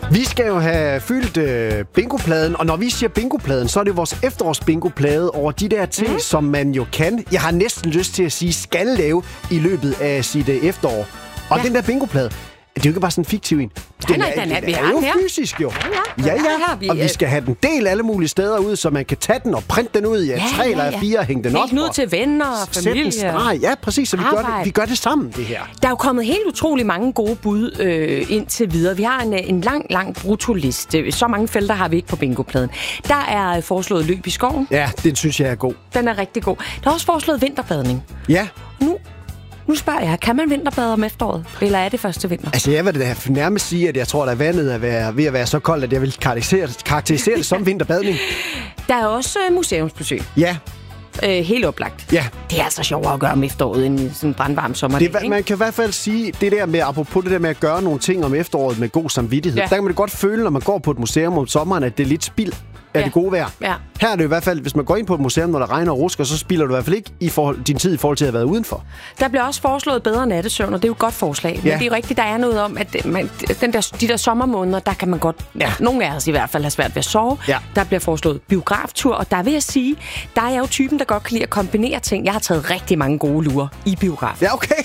Vi skal jo have fyldt bingopladen, og når vi siger bingopladen, så er det vores efterårsbingoplade over de der ting, som man jo kan. Jeg har næsten lyst til at sige, skal lave i løbet af sit efterår. Og den der bingoplade, det er jo ikke bare sådan en fiktiv en. Den er jo fysisk, jo. Ja. Og vi skal have den del alle mulige steder ud, så man kan tage den og printe den ud i 3 eller 4 og hænge den op. Helt ud til venner og familie. Ja, præcis. Så vi gør det sammen, det her. Der er jo kommet helt utrolig mange gode bud indtil videre. Vi har en lang brutoliste. Så mange felter har vi ikke på bingopladen. Der er foreslået løb i skoven. Ja, den synes jeg er god. Den er rigtig god. Der er også foreslået vinterbadning. Ja. Nu spørger jeg, kan man vinterbade om efteråret? Eller er det første vinter? Altså, jeg vil da nærmest sige, at jeg tror, at vandet er ved at være så koldt, at jeg vil karakterisere det som vinterbadning. Der er også museumsbesøg. Ja. Helt oplagt. Ja. Det er altså sjovere at gøre om efteråret end sådan en brandvarm sommerdag, ikke? Man kan i hvert fald sige, det der med, apropos det der med at gøre nogle ting om efteråret med god samvittighed. Der kan man godt føle, når man går på et museum om sommeren, at det er lidt spild af det gode vejr. Ja. Her er det i hvert fald, hvis man går ind på et museum, når der regner og rusker, så spilder du i hvert fald ikke din tid i forhold til at have været udenfor. Der bliver også foreslået bedre nattesøvn, og det er jo et godt forslag. Men det er jo rigtigt, der er noget om, at de der sommermåneder, der kan man godt, nogle af os i hvert fald, have svært ved at sove. Ja. Der bliver foreslået biograftur, og der vil jeg sige, der er jo typen, der godt kan lide at kombinere ting. Jeg har taget rigtig mange gode lurer i biograf. Ja, okay.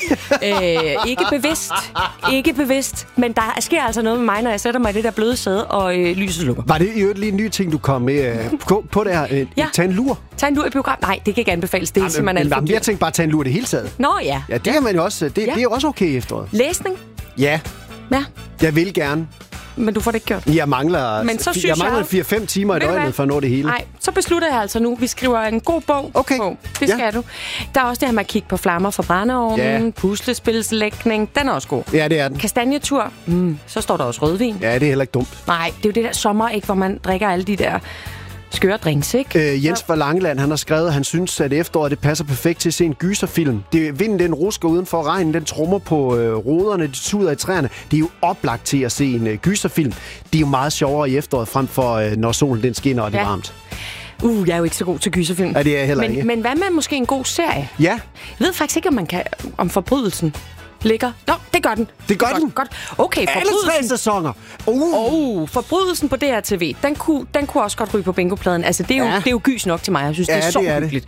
Ikke bevidst, men der sker altså noget med mig, når jeg sætter mig i det der bløde sæde, og lyset lukker. Var det jo lige en ny ting, du kom med på det her? Tag en lur. Tag en lur i biograf? Nej, det kan ikke anbefales. Det er simpelthen jeg tænkte bare at tage en lur det hele taget. Nå ja. Ja, det kan man jo også. Det er jo også okay i efteråret. Læsning? Ja. Jeg vil gerne. Men du får det ikke gjort. Jeg mangler 4-5 timer i døgnet for at nå det hele. Nej, så beslutter jeg altså nu. Vi skriver en god bog på. Det skal du. Der er også det her med at kigge på flammer fra brændeovnen, puslespilslægning. Den er også god. Ja, det er den. Kastanjetur. Så står der også rødvin. Ja, det er heller ikke dumt. Nej, det er jo det der sommer, ikke, hvor man drikker alle de der skøre drinks, ikke? Jens fra Langeland, han har skrevet, at han synes, at efteråret det passer perfekt til at se en gyserfilm. Vinden den rusker udenfor, regnen den trummer på ruderne, de tuder i træerne. Det er jo oplagt til at se en gyserfilm. Det er jo meget sjovere i efteråret, frem for når solen den skinner og det er varmt. Jeg er jo ikke så god til gyserfilm. Ja, det er jeg heller ikke. Men hvad med måske en god serie? Ja. Jeg ved faktisk ikke, om forbrydelsen ligger. Nå, det gør den. Det gør den? Godt. Okay, forbrydelsen. Alle 3 sæsoner. Forbrydelsen på DRTV, den kunne også godt ryge på bingopladen. Altså, det er jo gys nok til mig. Jeg synes, det er så hyggeligt.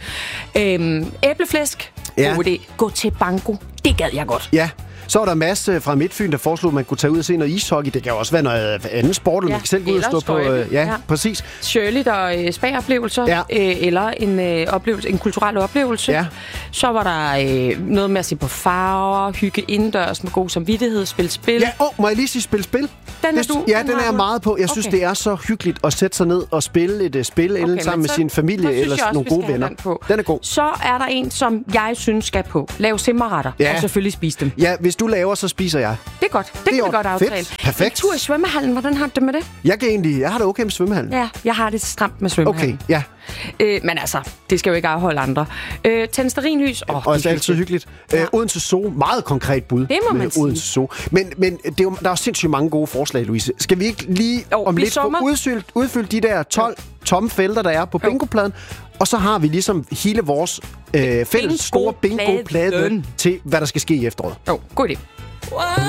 Æbleflæsk. God idé. Gå til banko. Det gad jeg godt. Ja. Så var der Mads fra Midtfyn, der foreslog, at man kunne tage ud og se noget ishockey. Det kan jo også være noget andet sport, eller man kan selv gå ud og stå på. Præcis. Sørligt og spa-oplevelser, eller en kulturel oplevelse. Ja. Så var der noget med at se på farver, hygge indendørs med god samvittighed, spil. Ja, må jeg lige sige spil? Den er jeg meget på. Jeg synes, det er så hyggeligt at sætte sig ned og spille et spil eller sammen med sin familie eller nogle gode venner. Den er god. Så er der en, som jeg synes skal på. Lav simmerretter, og selvfølgelig spise dem. Ja, hvis du laver, så spiser jeg. Det er godt. Det kan vi godt aftale. Fedt. Perfekt. En tur i svømmehallen, hvordan har du det med det? Jeg har det okay med svømmehallen. Ja, jeg har det stramt med svømmehallen. Okay, ja. Men altså, det skal jo ikke afholde andre. Tænd stearinlys. Og det er altid hyggeligt. Odense Zoo, meget konkret bud. Det må man sige. Odense Zoo. Men der er jo sindssygt mange gode forslag, Louise. Skal vi ikke lige om lidt få udfyldt de der 12 tomme felter, der er på bingopladen? Og så har vi ligesom hele vores fælles store bingoplade til, hvad der skal ske i efteråret. God idé.